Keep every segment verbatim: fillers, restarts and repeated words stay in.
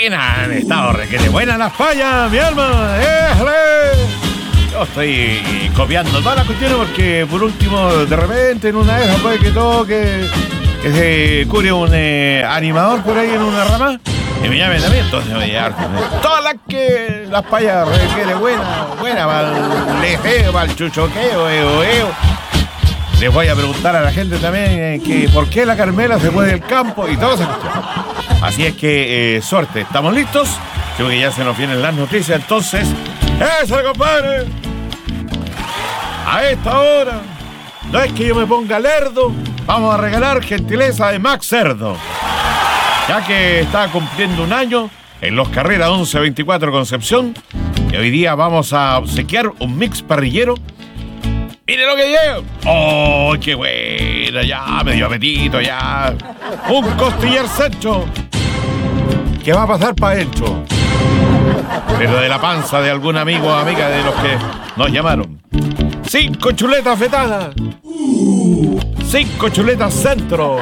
buena, han estado requete buenas las payas, mi alma. ¡Éjale! Yo estoy copiando todas las cuestiones porque por último, de repente, en una de esas puede que toque, que se cure un eh, animador por ahí en una rama y me llame también. Entonces voy a llevar todas las que las payas requete buena, buena, para el lejeo, para el chuchoqueo, eo, eo. Les voy a preguntar a la gente también eh, que por qué la Carmela se fue del campo y todo eso. Así es que, eh, suerte, ¿estamos listos? Creo que ya se nos vienen las noticias, entonces... ¡Eso, compadre! A esta hora, no es que yo me ponga lerdo, vamos a regalar gentileza de Max Cerdo. Ya que está cumpliendo un año en Los Carreras once veinticuatro Concepción, y hoy día vamos a obsequiar un mix parrillero. ¡Mire lo que llevo! ¡Oh, qué bueno! Ya, me dio apetito, ya. Un costillar centro que va a pasar para adentro. Pero de la panza de algún amigo o amiga de los que nos llamaron. Cinco chuletas fetadas. Cinco chuletas centro.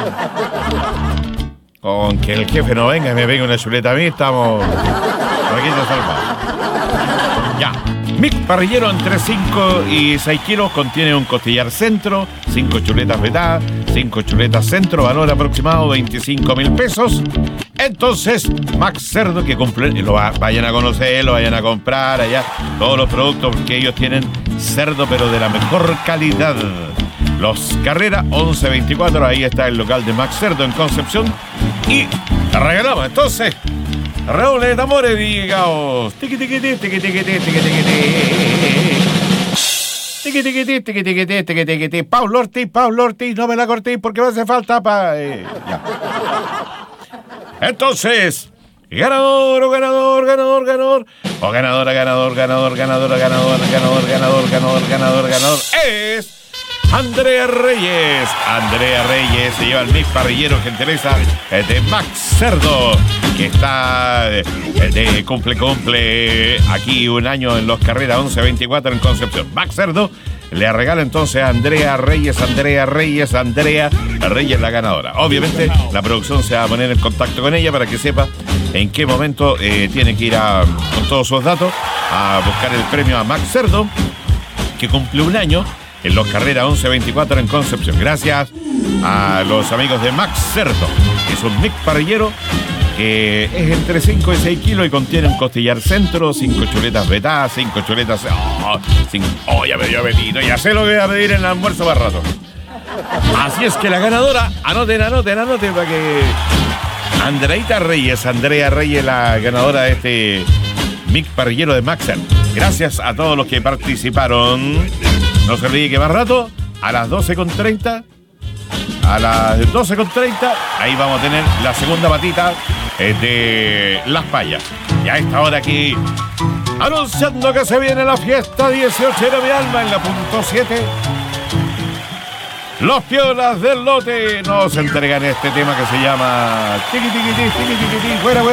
Con que el jefe no venga y me venga una chuleta a mí, estamos... Aquí se salva. Ya. Mix parrillero entre cinco y seis kilos, contiene un costillar centro, cinco chuletas fetadas, cinco chuletas centro, valor aproximado veinticinco mil pesos. Entonces, Max Cerdo, que cumple, lo va, vayan a conocer, lo vayan a comprar allá, todos los productos, porque ellos tienen cerdo, pero de la mejor calidad. Los Carreras once veinticuatro, ahí está el local de Max Cerdo en Concepción. Y la regalamos, entonces... Redoble de tambores, digamos. Tiqui tiqui tiqui tiqui tiqui tiqui tiqui tiqui tiqui tiqui tiqui tiqui tiqui tiqui. Paulo Ortiz, Paulo Ortiz, no me la cortéis porque me hace falta para... Eh, ya. Entonces, ganador o ganador, ganador, ganador, o ganadora, ganador, ganador, ganadora, ganador, ganador, ganador, ganador, ganador, ganador, es... Andrea Reyes. Andrea Reyes se lleva el mix parrillero gentileza de Max Cerdo, que está de, de cumple, cumple aquí un año en Los Carreras once veinticuatro en Concepción. Max Cerdo le regala entonces a Andrea Reyes, Andrea Reyes, Andrea Reyes la ganadora. Obviamente la producción se va a poner en contacto con ella para que sepa en qué momento eh, tiene que ir a, con todos sus datos a buscar el premio a Max Cerdo, que cumple un año en Los Carreras once veinticuatro en Concepción. Gracias a los amigos de Max Cerdo. Es un mix parrillero que es entre cinco y seis kilos y contiene un costillar centro, cinco chuletas vetadas, cinco chuletas... Oh, cinco, oh, ya me dio apetito, ya sé lo que voy a pedir en el almuerzo para rato. Así es que la ganadora, anoten, anoten, anoten para que... Andreita Reyes, Andrea Reyes, la ganadora de este mix parrillero de Max Cerdo. Gracias a todos los que participaron. No se olvide que más rato, a las doce con treinta, a las doce con treinta, ahí vamos a tener la segunda patita eh, de las payas. Y a esta hora aquí, anunciando que se viene la fiesta dieciocho de mi alma en la punto siete. Los Piolas del Lote nos entregan este tema que se llama Tiqui Tiqui Tiqui Tiqui Tiqui Tiqui. Fuera, fuera.